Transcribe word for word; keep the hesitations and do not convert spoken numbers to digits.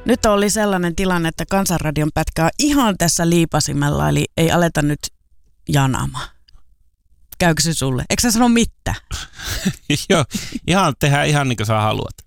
Nyt oli sellainen tilanne, että Kansanradion pätkä on ihan tässä liipasimella, eli ei aleta nyt janaamaan. Käykö se sulle? Eikö sä sano mitään? Joo, ihan tehdään ihan niin kuin sä haluat.